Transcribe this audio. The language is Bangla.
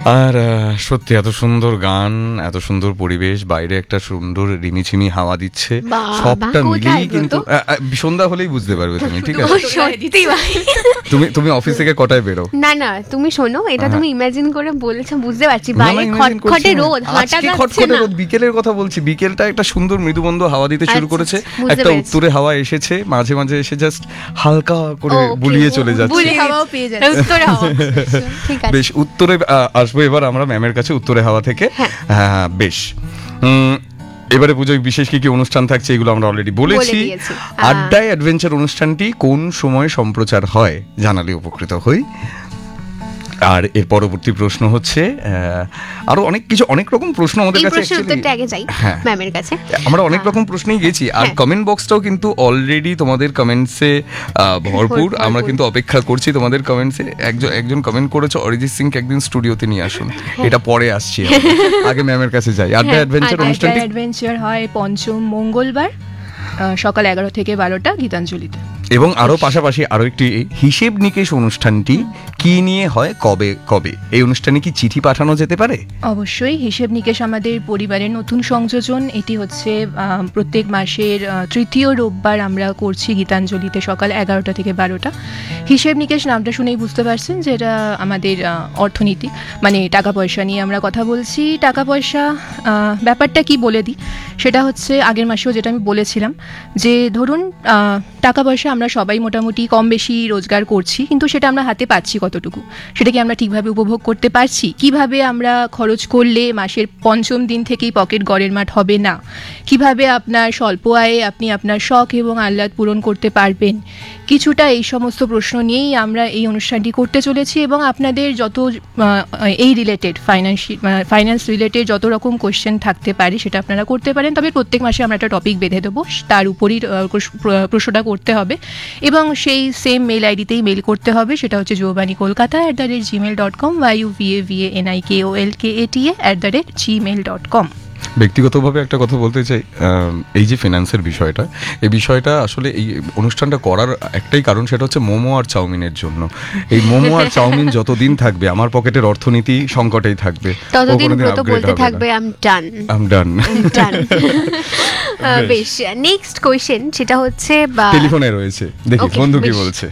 আর সত্যি এত সুন্দর গান, এত সুন্দর পরিবেশ, বাইরে একটা সুন্দর রিমিঝিমি হাওয়া দিচ্ছে, সবটা মিলিয়েই কিন্তু সন্ধ্যা হলেই বুঝতে পারবে তুমি, ঠিক আছে? সত্যি ভাই, তুমি অফিস থেকে কটায় বেরো? না তুমি শোনো, এটা তুমি ইমাজিন করে বলেছো, বুঝতে পারছি বাইরে খটখটে রোদ, হাঁটা যাচ্ছে না। বিকেলের কথা বলছি, বিকেলটা একটা সুন্দর মৃদুমন্দ হাওয়া দিতে শুরু করেছে, একটা উত্তরে হাওয়া এসেছে, মাঝে মাঝে এসে জাস্ট হালকা করে বুলিয়ে চলে যাচ্ছে, বুলিয়ে হাওয়াও পেয়ে যাচ্ছে, উত্তরে হাওয়া। ঠিক আছে, বেশ, উত্তরে আসবো এবার আমরা ম্যামের কাছে, উত্তরে হাওয়া থেকে। হ্যাঁ বেশ। এবারে পুজোয় বিশেষ কি কি অনুষ্ঠান থাকছে এগুলো আমরা অলরেডি বলেছি। আড্ডায় অ্যাডভেঞ্চার অনুষ্ঠানটি কোন সময় সম্প্রচার হয় জানালে উপকৃত হই। আর এর পরবর্তী প্রশ্ন হচ্ছে, আরো অনেক রকম প্রশ্ন আমাদের কাছে, ম্যামের কাছে আমরা অনেক রকম প্রশ্নই গেছি, আর কমেন্ট বক্সটাও কিন্তু অলরেডি তোমাদের কমেন্টসে ভরপুর। আমরা কিন্তু অপেক্ষা করছি তোমাদের কমেন্টসে। একজন কমেন্ট করেছে, অরিজিৎ সিংকে একদিন স্টুডিওতে নিয়ে আসুন। এটা পরে আসছি, আগে ম্যামের কাছে যাই। আড্ডা অ্যাডভেঞ্চার হয় পঞ্চম মঙ্গলবার সকাল 11 থেকে 12টা গীতাঞ্জলিতে। এবং আরো পাশাপাশি আরো একটি হিসেব নিকেশ অনুষ্ঠানটি কি নিয়ে হয়, কবে এই অনুষ্ঠানে কি চিঠি পাঠানো যেতে পারে? অবশ্যই, হিসেব নিকেশ আমাদের পরিবারের নতুন সংযোজন। এটি হচ্ছে প্রত্যেক মাসের তৃতীয় রোববার আমরা করছি গীতাঞ্জলিতে সকাল 11টা থেকে 12টা। হিসেব নিকেশ নামটা শুনেই বুঝতে পারছেন যে এটা আমাদের অর্থনীতি, মানে টাকা পয়সা নিয়ে আমরা কথা বলছি। টাকা পয়সা ব্যাপারটা কি বলে দিই, সেটা হচ্ছে আগের মাসেও যেটা আমি বলেছিলাম, যে ধরুন টাকা পয়সা আমরা সবাই মোটামুটি কম বেশি রোজগার করছি, কিন্তু সেটা আমরা হাতে পাচ্ছি কতটুকু, সেটা কি আমরা ঠিকভাবে উপভোগ করতে পারছি? কিভাবে আমরা খরচ করলে মাসের পঞ্চম দিন থেকেই পকেট গড়ের মাঠ হবে না? কিভাবে আপনার স্বল্প আয়ে আপনি আপনার শখ এবং আহ্লাদ পূরণ করতে পারবেন? কিছুটা এই সমস্ত প্রশ্ন নিয়েই আমরা এই অনুষ্ঠানটি করতে চলেছি, এবং আপনাদের যত এই রিলেটেড ফাইন্যান্স রিলেটেড যত রকম কোয়েশ্চেন থাকতে পারে সেটা আপনারা করতে পারেন। তবে প্রত্যেক মাসে আমরা একটা টপিক বেঁধে দেবো, তার উপরই প্রশ্নটা করতে হবে, এবং সেই সেম মেল আইডিতেই মেল করতে হবে। সেটা হচ্ছে jovanikkolkata@gmail.com, yuvavanikolkata@gmail.com। ব্যক্তিগতভাবে একটা কথা বলতে চাই, এই যে ফিনান্সের বিষয়টা, এই বিষয়টা আসলে এই অনুষ্ঠানটা করার একটাই কারণ, সেটা হচ্ছে মোমো আর চাউমিনের জন্য। এই মোমো আর চাউমিন যতদিন থাকবে আমার পকেটের অর্থনীতি সংকটেই থাকবে, ততদিন ব্রত বলতে থাকবে আই এম ডান। বেশ, নেক্সট কোয়েশ্চেন সেটা হচ্ছে, টেলিফোনে রয়েছে, দেখি বন্ধু কি বলছে।